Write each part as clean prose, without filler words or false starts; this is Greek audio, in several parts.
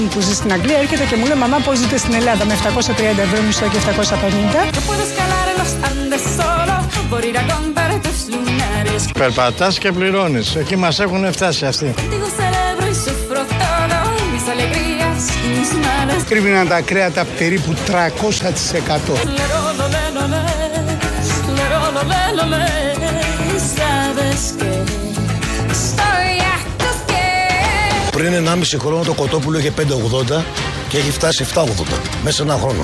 Που ζει στην Αγγλία έρχεται και μου λέει: μαμά, πώς ζείτε στην Ελλάδα με 730 ευρώ μισθό και 750. Περπατάς και πληρώνεις. Εκεί μας έχουν φτάσει αυτοί. Κρύβηναν τα κρέατα περίπου 300%. Πριν 1,5 χρόνο το κοτόπουλο είχε 5,80 και έχει φτάσει 7,80 μέσα σε ένα χρόνο.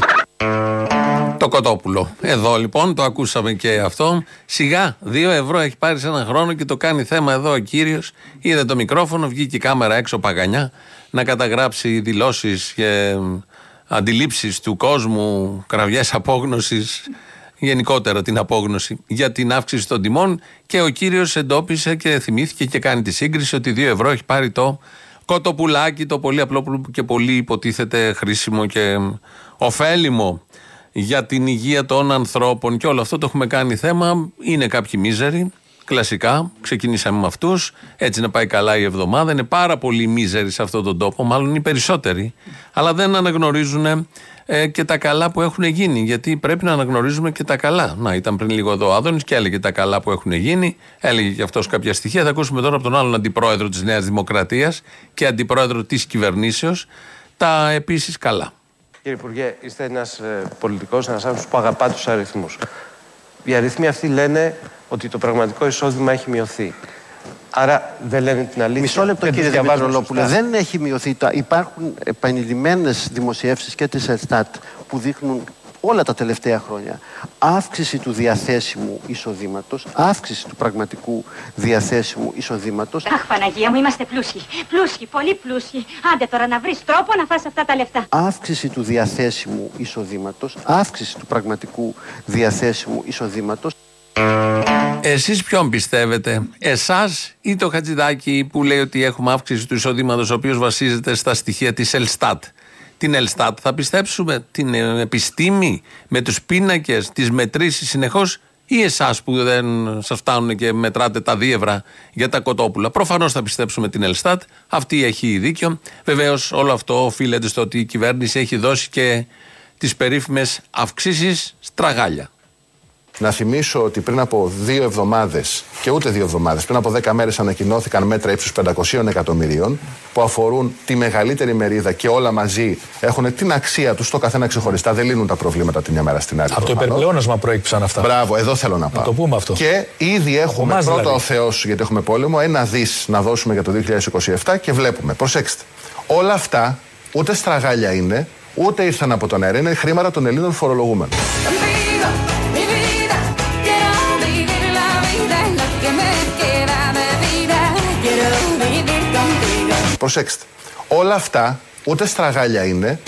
Το κοτόπουλο. Εδώ λοιπόν το ακούσαμε και αυτό. Σιγά 2 ευρώ έχει πάρει σε ένα χρόνο και το κάνει θέμα εδώ ο κύριος. Είδε το μικρόφωνο, βγήκε η κάμερα έξω παγανιά να καταγράψει δηλώσεις και αντιλήψεις του κόσμου, κραυγές απόγνωσης, γενικότερα την απόγνωση για την αύξηση των τιμών, και ο κύριος εντόπισε και θυμήθηκε και κάνει τη σύγκριση ότι 2 ευρώ έχει πάρει το κοτοπουλάκι, το πολύ απλό και πολύ υποτίθεται χρήσιμο και ωφέλιμο για την υγεία των ανθρώπων, και όλο αυτό το έχουμε κάνει θέμα. Είναι κάποιοι μίζεροι, κλασικά, ξεκινήσαμε με αυτούς, έτσι να πάει καλά η εβδομάδα. Είναι πάρα πολλοί μίζεροι σε αυτόν τον τόπο, μάλλον οι περισσότεροι, αλλά δεν αναγνωρίζουν και τα καλά που έχουν γίνει, γιατί πρέπει να αναγνωρίζουμε και τα καλά. Να, ήταν πριν λίγο εδώ ο Άδωνης και έλεγε τα καλά που έχουν γίνει, έλεγε και αυτός κάποια στοιχεία. Θα ακούσουμε τώρα από τον άλλον αντιπρόεδρο της Νέας Δημοκρατίας και αντιπρόεδρο της κυβερνήσεως τα επίσης καλά. Κύριε Υπουργέ, είστε ένας πολιτικός, ένας άνθρωπος που αγαπά τους αριθμούς. Οι αριθμοί αυτοί λένε ότι το πραγματικό εισόδημα έχει μειωθεί. Άρα δεν λένε την αλήθεια. Μισό λεπτό, κύριε Δημητρολόπουλε. Δεν έχει μειωθεί. Υπάρχουν επανειλημμένες δημοσιεύσεις και της Ελστάτ που δείχνουν όλα τα τελευταία χρόνια αύξηση του διαθέσιμου εισοδήματος, αύξηση του πραγματικού διαθέσιμου εισοδήματος. Αχ, Παναγία μου, είμαστε πλούσιοι. Πλούσιοι, πολύ πλούσιοι. Άντε τώρα να βρεις τρόπο να φας αυτά τα λεφτά. Αύξηση του διαθέσιμου εισοδήματος, αύξηση του πραγματικού διαθέσιμου εισοδήματος. Εσείς ποιον πιστεύετε, εσάς ή το Χατζηδάκη που λέει ότι έχουμε αύξηση του εισοδήματος, ο οποίος βασίζεται στα στοιχεία της Ελστάτ? Την Ελστάτ θα πιστέψουμε, την επιστήμη με τους πίνακες, τις μετρήσεις συνεχώς, ή εσάς που δεν σας φτάνουν και μετράτε τα δίευρα για τα κοτόπουλα? Προφανώς θα πιστέψουμε την Ελστάτ, αυτή έχει δίκιο. Βεβαίως όλο αυτό οφείλεται στο ότι η κυβέρνηση έχει δώσει και τις περίφημες αυξήσεις στραγάλια. Να θυμίσω ότι πριν από 2 εβδομάδες, και ούτε 2 εβδομάδες, πριν από 10 μέρες ανακοινώθηκαν μέτρα ύψους 500 εκατομμυρίων που αφορούν τη μεγαλύτερη μερίδα και όλα μαζί έχουν την αξία τους, το καθένα ξεχωριστά, δεν λύνουν τα προβλήματα την μια μέρα στην άλλη. Από το υπερπλεόνασμα προέκυψαν αυτά. Μπράβο, εδώ θέλω να πάω. Να το πούμε αυτό. Και ήδη έχουμε πρώτα δηλαδή. Ο Θεός, γιατί έχουμε πόλεμο, 1 δις να δώσουμε για το 2027 και βλέπουμε. Προσέξτε. Όλα αυτά ούτε στραγάλια είναι, ούτε ήρθαν από τον αέρα, είναι χρήματα των Ελλήνων φορολογούμενων. Προσέξτε, όλα αυτά ούτε στραγάλια είναι.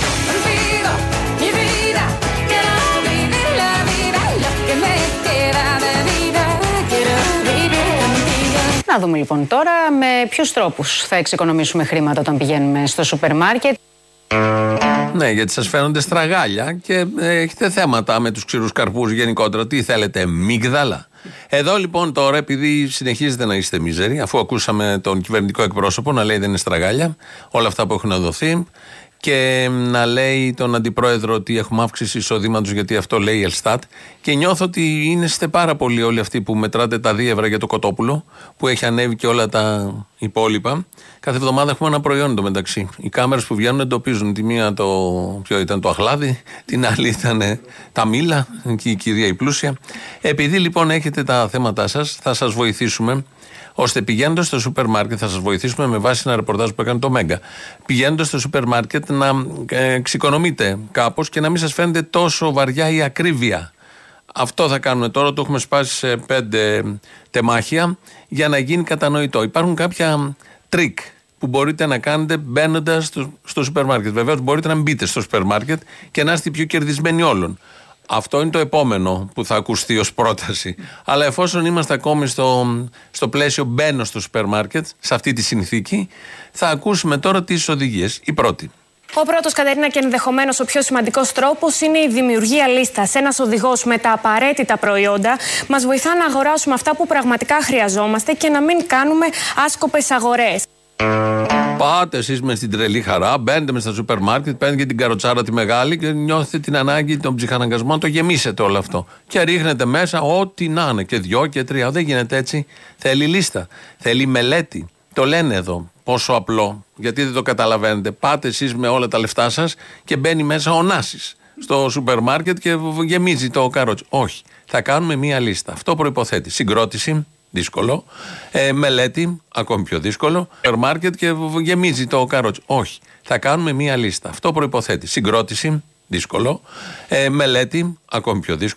Να δούμε λοιπόν τώρα με ποιους τρόπους θα εξοικονομήσουμε χρήματα όταν πηγαίνουμε στο σούπερ μάρκετ. Ναι, γιατί σας φαίνονται στραγάλια και έχετε θέματα με τους ξηρούς καρπούς γενικότερα. Τι θέλετε, μίγδαλα? Εδώ λοιπόν τώρα, επειδή συνεχίζετε να είστε μίζεροι, αφού ακούσαμε τον κυβερνητικό εκπρόσωπο να λέει δεν είναι στραγάλια όλα αυτά που έχουν δοθεί, και να λέει τον αντιπρόεδρο ότι έχουμε αύξηση εισοδήματος, γιατί αυτό λέει η Ελστάτ, και νιώθω ότι είστε πάρα πολλοί όλοι αυτοί που μετράτε τα 2 ευρώ για το κοτόπουλο, που έχει ανέβει και όλα τα υπόλοιπα. Κάθε εβδομάδα έχουμε ένα προϊόν εντωμεταξύ. Οι κάμερες που βγαίνουν εντοπίζουν τη μία ποιο ήταν το αχλάδι, την άλλη ήταν τα μήλα, και η κυρία η πλούσια. Επειδή λοιπόν έχετε τα θέματά σας, θα σας βοηθήσουμε, ώστε πηγαίνοντας στο σούπερ μάρκετ, θα σας βοηθήσουμε με βάση ένα ρεπορτάζ που έκανε το Μέγκα, πηγαίνοντας στο σούπερ μάρκετ να εξοικονομείτε κάπως και να μην σας φαίνεται τόσο βαριά η ακρίβεια. Αυτό θα κάνουμε τώρα, το έχουμε σπάσει σε 5 τεμάχια για να γίνει κατανοητό. Υπάρχουν κάποια τρίκ που μπορείτε να κάνετε μπαίνοντας στο σούπερ μάρκετ. Βεβαίως μπορείτε να μπείτε στο σούπερ μάρκετ και να είστε πιο κερδισμένοι όλων. Αυτό είναι το επόμενο που θα ακουστεί ως πρόταση. Αλλά εφόσον είμαστε ακόμη στο πλαίσιο μπαίνω στο σούπερ μάρκετ, σε αυτή τη συνθήκη, θα ακούσουμε τώρα τις οδηγίες. Η πρώτη. Ο πρώτος, Κατερίνα, και ενδεχομένως ο πιο σημαντικός τρόπος είναι η δημιουργία λίστας. Ένας οδηγός με τα απαραίτητα προϊόντα μας βοηθά να αγοράσουμε αυτά που πραγματικά χρειαζόμαστε και να μην κάνουμε άσκοπες αγορές. Πάτε εσείς με στην τρελή χαρά, μπαίνετε με στα σούπερ μάρκετ, παίρνετε και την καροτσάρα τη μεγάλη και νιώθετε την ανάγκη, τον ψυχαναγκασμό να το γεμίσετε όλο αυτό. Και ρίχνετε μέσα ό,τι να είναι, και 2 και 3. Δεν γίνεται έτσι. Θέλει λίστα. Θέλει μελέτη. Το λένε εδώ. Πόσο απλό. Γιατί δεν το καταλαβαίνετε. Πάτε εσείς με όλα τα λεφτά σας και μπαίνει μέσα ο Νάσης στο σούπερ μάρκετ και γεμίζει το καρότσι. Όχι. Θα κάνουμε μία λίστα. Αυτό προϋποθέτει συγκρότηση. Δύσκολο. Μελέτη, ακόμη πιο δύσκολο. Σούπερ μάρκετ και γεμίζει το καρότσι. Όχι. Θα κάνουμε μία λίστα. Αυτό προϋποθέτει συγκρότηση. Δύσκολο. Μελέτη, ακόμη πιο δύσκολο.